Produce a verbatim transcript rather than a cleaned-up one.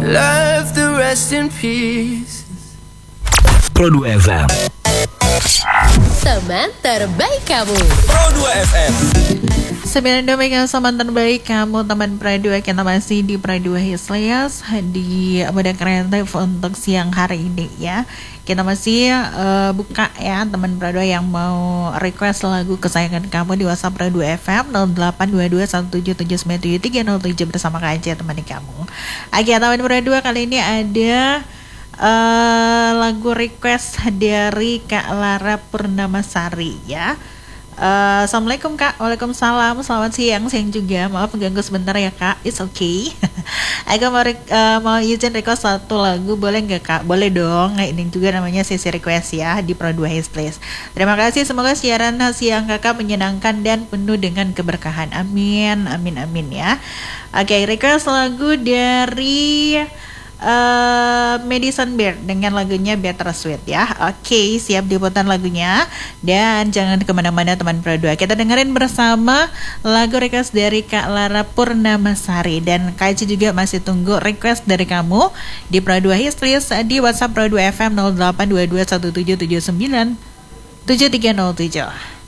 Love the rest in peace. Pro dua F M, teman terbaik kamu. Pro dua F M. sembilan dua Mega teman terbaik kamu, teman Pro dua. Kita masih di Pro dua Hislias di Muda Kreatif untuk siang hari ini ya. Kita masih uh, buka ya teman Pro dua yang mau request lagu kesayangan kamu di WhatsApp Pro dua F M nol delapan dua dua satu tujuh tujuh sembilan tujuh tiga nol tujuh bersama Kak Aja temani kamu. Oke, teman Pro dua, kali ini ada uh, lagu request dari Kak Lara Purnamasari ya. Uh, Assalamualaikum Kak. Waalaikumsalam. Selamat siang. Siang juga. Maaf mengganggu sebentar ya Kak. It's okay. Aku mau, uh, mau izin request satu lagu. Boleh gak Kak? Boleh dong. Ini juga namanya sesi request ya di Pro dua Hits Please. Terima kasih. Semoga siaran siang Kakak menyenangkan dan penuh dengan keberkahan. Amin. Amin amin ya. Oke, okay, request lagu dari Uh, Madison Beer dengan lagunya Bittersweet ya. Oke, okay, siap diputar lagunya. Dan jangan kemana-mana teman Pro dua. Kita dengerin bersama lagu request dari Kak Lara Purnamasari. Dan Kak Aji juga masih tunggu request dari kamu di Pro dua History di WhatsApp Pro dua F M nol delapan dua dua satu tujuh tujuh sembilan tujuh tiga nol tujuh.